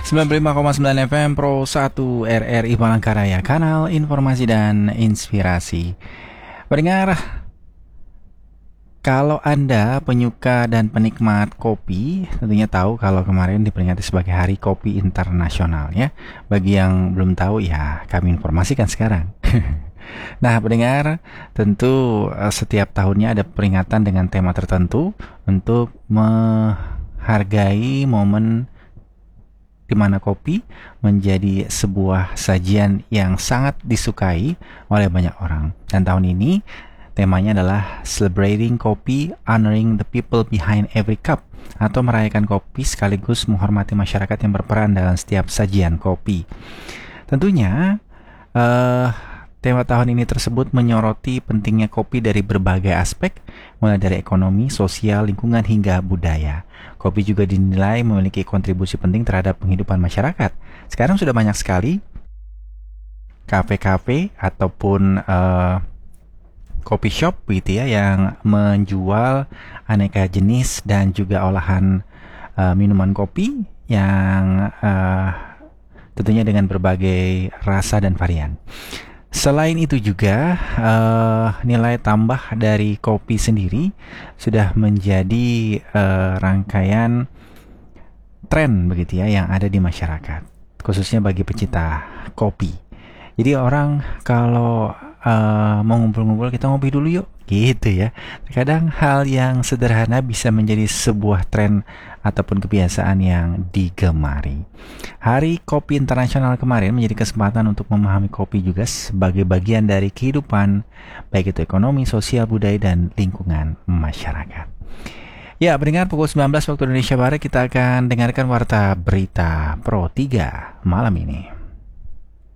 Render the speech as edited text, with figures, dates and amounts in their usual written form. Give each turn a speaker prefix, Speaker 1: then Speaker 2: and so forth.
Speaker 1: 95,9 FM Pro 1 RRI Palangkaraya, kanal informasi dan inspirasi. Pendengar, kalau Anda penyuka dan penikmat kopi, tentunya tahu kalau kemarin diperingati sebagai Hari Kopi Internasional ya. Bagi yang belum tahu ya, kami informasikan sekarang. Nah, pendengar, tentu setiap tahunnya ada peringatan dengan tema tertentu untuk menghargai momen di mana kopi menjadi sebuah sajian yang sangat disukai oleh banyak orang. Dan tahun ini temanya adalah Celebrating Coffee, Honoring the People Behind Every Cup, atau merayakan kopi sekaligus menghormati masyarakat yang berperan dalam setiap sajian kopi. Tentunya tema tahun ini tersebut menyoroti pentingnya kopi dari berbagai aspek, mulai dari ekonomi, sosial, lingkungan, hingga budaya. Kopi juga dinilai memiliki kontribusi penting terhadap penghidupan masyarakat. Sekarang sudah banyak sekali kafe-kafe ataupun coffee shop gitu ya, yang menjual aneka jenis dan juga olahan minuman kopi yang tentunya dengan berbagai rasa dan varian. Selain itu juga nilai tambah dari kopi sendiri sudah menjadi rangkaian tren begitu ya yang ada di masyarakat, khususnya bagi pecinta kopi. Jadi orang kalau mau ngumpul-ngumpul, kita ngopi dulu yuk gitu ya. Kadang hal yang sederhana bisa menjadi sebuah tren ataupun kebiasaan yang digemari. Hari Kopi Internasional kemarin menjadi kesempatan untuk memahami kopi juga sebagai bagian dari kehidupan, baik itu ekonomi, sosial, budaya, dan lingkungan masyarakat. Ya, pendengar, pukul 19 waktu Indonesia Barat kita akan dengarkan Warta Berita Pro 3 malam ini.